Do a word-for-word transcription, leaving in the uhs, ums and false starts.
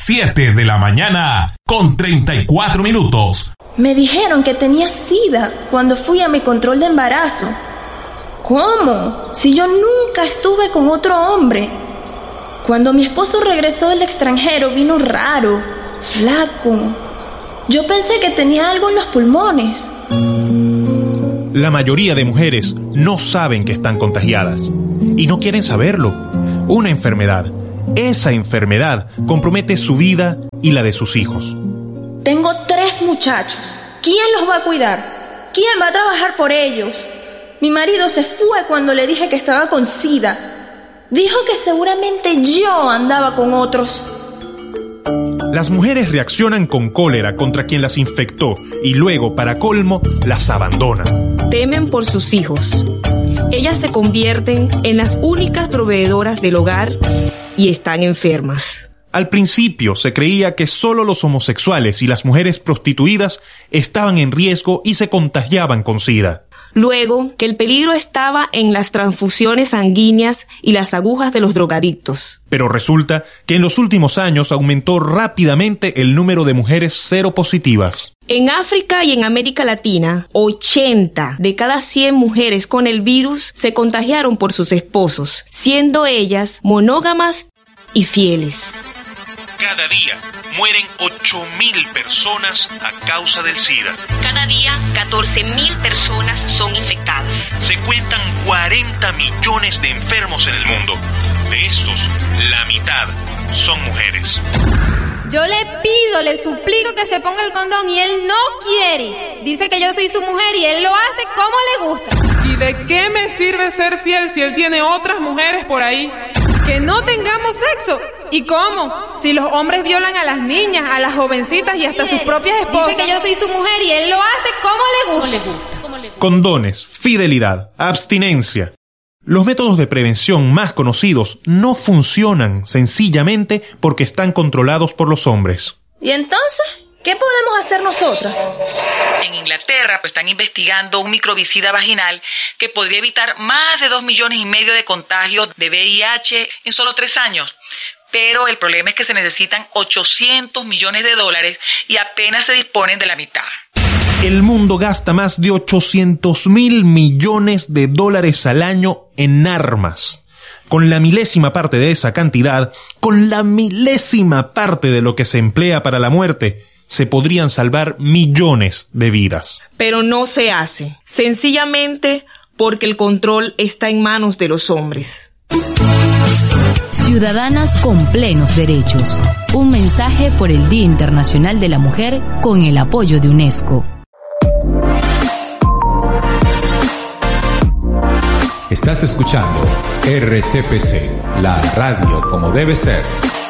siete de la mañana con treinta y cuatro minutos. Me dijeron que tenía SIDA cuando fui a mi control de embarazo. ¿Cómo? Si yo nunca estuve con otro hombre. Cuando mi esposo regresó del extranjero vino raro, flaco. Yo pensé que tenía algo en los pulmones. La mayoría de mujeres no saben que están contagiadas y no quieren saberlo. Una enfermedad, esa enfermedad compromete su vida y la de sus hijos. Tengo tres muchachos. ¿Quién los va a cuidar? ¿Quién va a trabajar por ellos? Mi marido se fue cuando le dije que estaba con SIDA. Dijo que seguramente yo andaba con otros. Las mujeres reaccionan con cólera contra quien las infectó y luego, para colmo, las abandonan. Temen por sus hijos. Ellas se convierten en las únicas proveedoras del hogar y están enfermas. Al principio se creía que solo los homosexuales y las mujeres prostituidas estaban en riesgo y se contagiaban con SIDA. Luego, que el peligro estaba en las transfusiones sanguíneas y las agujas de los drogadictos. Pero resulta que en los últimos años aumentó rápidamente el número de mujeres seropositivas. En África y en América Latina, ochenta de cada cien mujeres con el virus se contagiaron por sus esposos, siendo ellas monógamas y fieles. Cada día mueren ocho mil personas a causa del SIDA. Cada día, catorce mil personas son infectadas. Se cuentan cuarenta millones de enfermos en el mundo. De estos, la mitad son mujeres. Yo le pido, le suplico que se ponga el condón y él no quiere. Dice que yo soy su mujer y él lo hace como le gusta. ¿Y de qué me sirve ser fiel si él tiene otras mujeres por ahí? Que no tengamos sexo. ¿Y cómo? Si los hombres violan a las niñas, a las jovencitas y hasta sus propias esposas. Dice que yo soy su mujer y él lo hace como le gusta. Como le gusta. Condones, fidelidad, abstinencia. Los métodos de prevención más conocidos no funcionan sencillamente porque están controlados por los hombres. ¿Y entonces? ¿Qué podemos hacer nosotras? En Inglaterra pues, están investigando un microbicida vaginal que podría evitar más de dos millones y medio de contagios de V I H en solo tres años. Pero el problema es que se necesitan ochocientos millones de dólares y apenas se disponen de la mitad. El mundo gasta más de ochocientos mil millones de dólares al año en armas. Con la milésima parte de esa cantidad, con la milésima parte de lo que se emplea para la muerte, se podrían salvar millones de vidas. Pero no se hace, sencillamente porque el control está en manos de los hombres. Ciudadanas con plenos derechos. Un mensaje por el Día Internacional de la Mujer con el apoyo de UNESCO. Estás escuchando R C P C, la radio como debe ser.